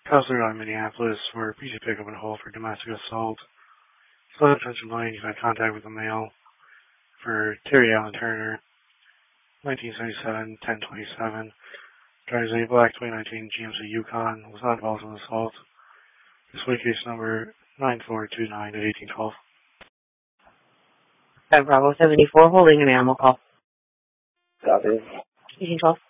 Counselor on Minneapolis for PC pickup and hold for domestic assault. Slow attention line, you've had contact with a male for Terry Allen Turner, 1977, 1027. Drives a black 2019 GMC Yukon, was not involved in the assault. Display case number 9429 to 1812. Bravo 74, holding an animal call. Copy. 1812.